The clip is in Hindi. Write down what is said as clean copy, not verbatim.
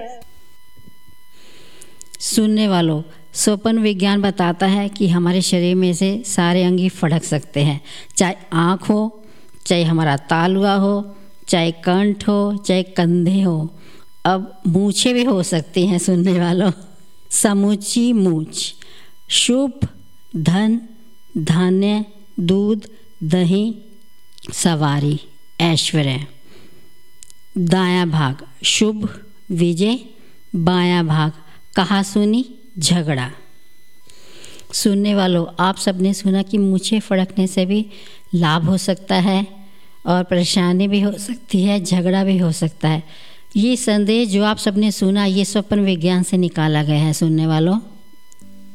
सुनने वालों, स्वप्न विज्ञान बताता है कि हमारे शरीर में से सारे अंग ही फड़क सकते हैं, चाहे आँख हो, चाहे हमारा तालुआ हो, चाहे कंठ हो, चाहे कंधे हो, अब मूछें भी हो सकती हैं। सुनने वालों, समूची मूछ, शुभ, धन, धान्य, दूध, दही, सवारी, ऐश्वर्य। दायां भाग शुभ, विजय, बायां भाग कहा सुनी, झगड़ा। सुनने वालों, आप सबने सुना कि मूछें फड़कने से भी लाभ हो सकता है और परेशानी भी हो सकती है, झगड़ा भी हो सकता है। ये संदेश जो आप सबने सुना, ये स्वप्न विज्ञान से निकाला गया है। सुनने वालों,